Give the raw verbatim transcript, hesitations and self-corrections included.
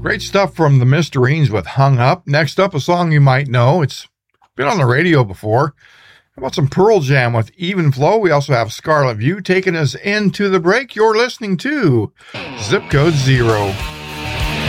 Great stuff from the Mysterines with Hung Up. Next up, a song you might know. It's been on the radio before. How about some Pearl Jam with Even Flow? We also have Scarlet View taking us into the break. You're listening to Zip Code Zero.